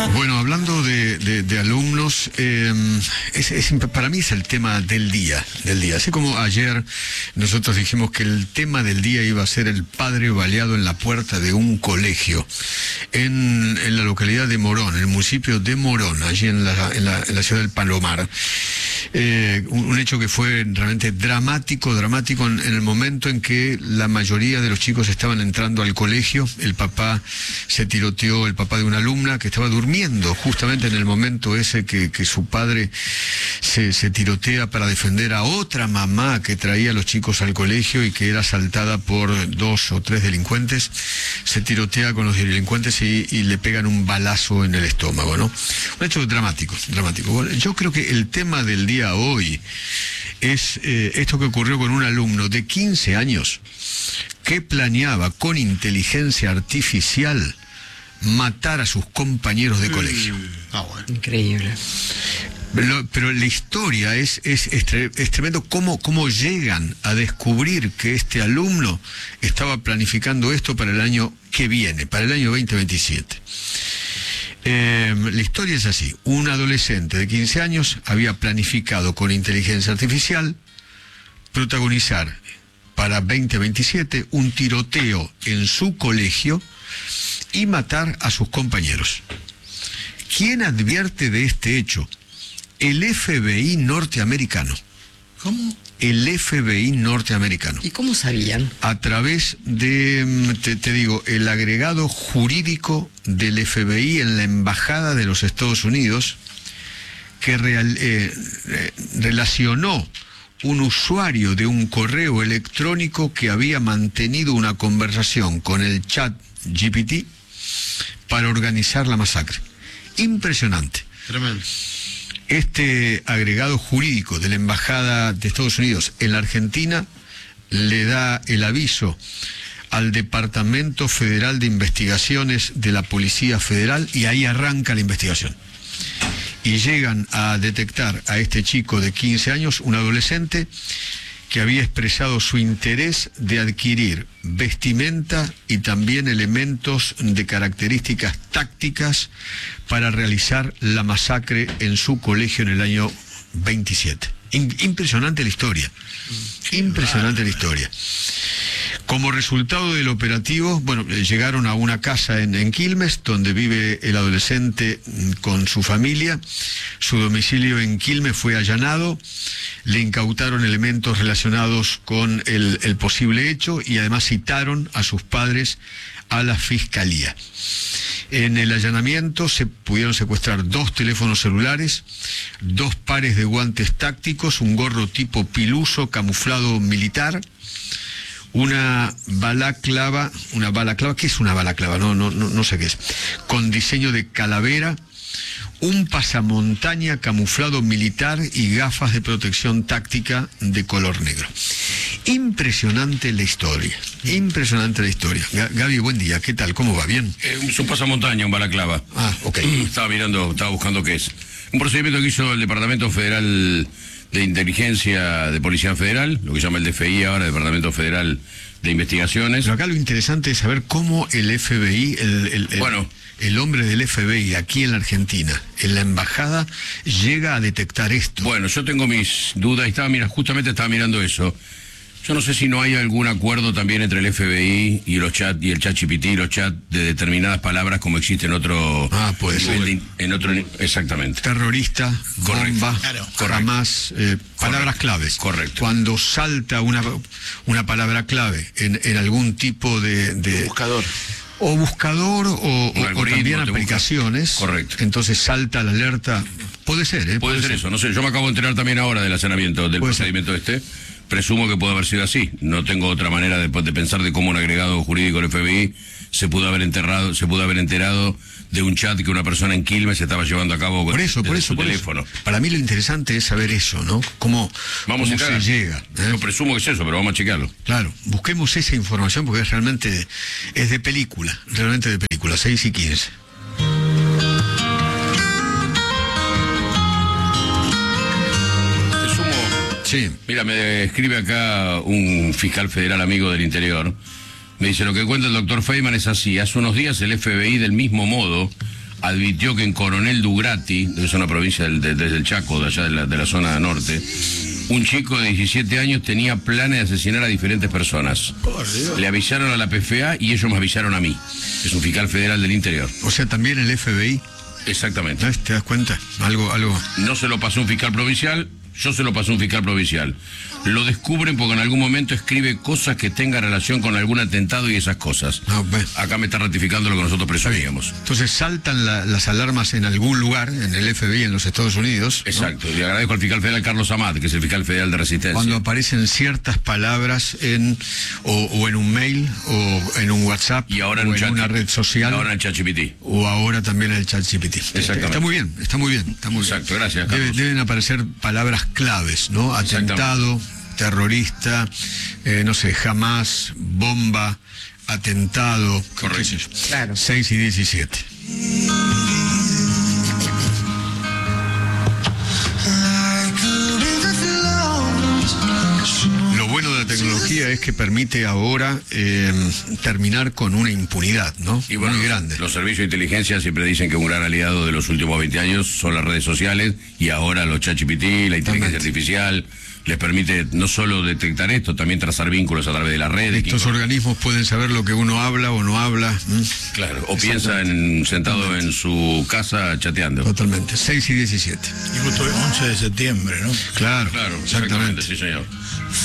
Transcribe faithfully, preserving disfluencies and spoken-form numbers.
Bueno, hablando de, de, de alumnos, eh, es, es, para mí es el tema del día, del día. Así como ayer nosotros dijimos que el tema del día iba a ser el padre baleado en la puerta de un colegio en, en la localidad de Morón, en el municipio de Morón, allí en la, en la, en la ciudad del Palomar. Eh, un, un hecho que fue realmente dramático, dramático en, en el momento en que la mayoría de los chicos estaban entrando al colegio. El papá se tiroteó, el papá de una alumna que estaba durmiendo justamente en el momento ese que, que su padre se, se tirotea para defender a otra mamá que traía a los chicos al colegio y que era asaltada por dos o tres delincuentes. Se tirotea con los delincuentes y, y le pegan un balazo en el estómago, ¿no? Un hecho dramático, dramático. Bueno, yo creo que el tema del día hoy es eh, esto que ocurrió con un alumno de quince años que planeaba con inteligencia artificial matar a sus compañeros de colegio. Ah, bueno. Increíble. Pero, pero la historia es, es, es, tre es tremendo cómo, cómo llegan a descubrir que este alumno estaba planificando esto para el año que viene, para el año veinte veintisiete. Eh, la historia es así: un adolescente de quince años había planificado con inteligencia artificial protagonizar para veinte veintisiete un tiroteo en su colegio y matar a sus compañeros. ¿Quién advierte de este hecho? El F B I norteamericano. ¿Cómo? El F B I norteamericano. ¿Y cómo sabían? A través de, te, te digo, el agregado jurídico del F B I en la Embajada de los Estados Unidos, que real, eh, eh, relacionó un usuario de un correo electrónico que había mantenido una conversación con el chat G P T para organizar la masacre. Impresionante. Tremendo. Este agregado jurídico de la Embajada de Estados Unidos en la Argentina le da el aviso al Departamento Federal de Investigaciones de la Policía Federal y ahí arranca la investigación. Y llegan a detectar a este chico de quince años, un adolescente, que había expresado su interés de adquirir vestimenta y también elementos de características tácticas para realizar la masacre en su colegio en el año veintisiete. Impresionante la historia, impresionante la historia. Como resultado del operativo, bueno, llegaron a una casa en, en Quilmes, donde vive el adolescente con su familia. Su domicilio en Quilmes fue allanado, le incautaron elementos relacionados con el, el posible hecho y además citaron a sus padres a la fiscalía. En el allanamiento se pudieron secuestrar dos teléfonos celulares, dos pares de guantes tácticos, un gorro tipo piluso camuflado militar, una balaclava, una balaclava, ¿qué es una balaclava? No, no, no, no sé qué es, con diseño de calavera, un pasamontaña camuflado militar y gafas de protección táctica de color negro. Impresionante la historia, impresionante la historia. Gaby, buen día, ¿qué tal? ¿Cómo va? ¿Bien? Eh, es un pasamontaña, un balaclava. Ah, ok. Estaba mirando, estaba buscando qué es. Un procedimiento que hizo el Departamento Federal de Inteligencia de Policía Federal, lo que se llama el D F I ahora, Departamento Federal de Investigaciones. Pero acá lo interesante es saber cómo el F B I, el, el, el, bueno, el hombre del F B I aquí en la Argentina, en la embajada, llega a detectar esto. Bueno, yo tengo mis dudas y estaba mira, justamente estaba mirando eso. Yo no sé si no hay algún acuerdo también entre el F B I y los chat y el chat G P T y los chats de determinadas palabras como existe en otro... Ah, puede ser. En, en otro, exactamente. Terrorista, correcto, bomba, claro, jamás, eh, palabras claves. Correcto. Cuando salta una, una palabra clave en, en algún tipo de... de buscador. O buscador o, o, o también aplicaciones. Correcto. entonces salta la alerta. Puede ser, ¿eh? Puede, puede ser, ser eso, no sé, yo me acabo de enterar también ahora del allanamiento, del procedimiento ser. este. Presumo que puede haber sido así. No tengo otra manera de, de pensar de cómo un agregado jurídico del F B I se pudo haber enterrado, se pudo haber enterado de un chat que una persona en Quilmes se estaba llevando a cabo con por eso, por eso, su por teléfono. Eso. Para mí lo interesante es saber eso, ¿no? Cómo, vamos cómo a se llega. ¿eh? Yo presumo que es eso, pero vamos a checarlo. Claro, busquemos esa información porque es realmente es de película, realmente de película, seis y quince. Sí. Mira, me escribe acá un fiscal federal amigo del interior. Me dice, lo que cuenta el doctor Feynman es así. Hace unos días el F B I, del mismo modo, advirtió que en Coronel Dugrati, es una provincia del, de, desde el Chaco, de allá de la, de la zona norte, un chico de diecisiete años tenía planes de asesinar a diferentes personas. Le avisaron a la P F A y ellos me avisaron a mí. Es un fiscal federal del interior. O sea, también el F B I. Exactamente. ¿No? ¿Te das cuenta? Algo, algo. No se lo pasó un fiscal provincial, yo se lo pasé a un fiscal provincial. Lo descubren porque en algún momento escribe cosas que tengan relación con algún atentado y esas cosas. Ah, bueno. Acá me está ratificando lo que nosotros presumíamos. Entonces saltan la, las alarmas en algún lugar, en el F B I en los Estados Unidos. Exacto, ¿no? Y agradezco al fiscal federal Carlos Amat, que es el fiscal federal de Resistencia. Cuando aparecen ciertas palabras en o, o en un mail, o en un WhatsApp, y ahora en, o un en chat, una red social. Y ahora en el ChatGPT. O ahora también en el ChatGPT. Exactamente. Está muy bien, está muy bien. Está muy Exacto, bien. gracias, Carlos. Debe, deben aparecer palabras claves, ¿no? Atentado, terrorista, eh, no sé, jamás, bomba, atentado. Correcto. Claro. seis y diecisiete. Lo bueno de la tecnología es que permite ahora eh, terminar con una impunidad, ¿no? Y bueno, muy grande. Los servicios de inteligencia siempre dicen que un gran aliado de los últimos veinte años son las redes sociales, y ahora los ChatGPT, la inteligencia artificial, les permite no solo detectar esto, también trazar vínculos a través de las redes. Estos organismos pueden saber lo que uno habla o no habla. ¿Mm? Claro, o piensa en, sentado en su casa chateando. Totalmente. seis y diecisiete. Y justo el once de septiembre, ¿no? Claro, Claro, exactamente. exactamente, sí señor.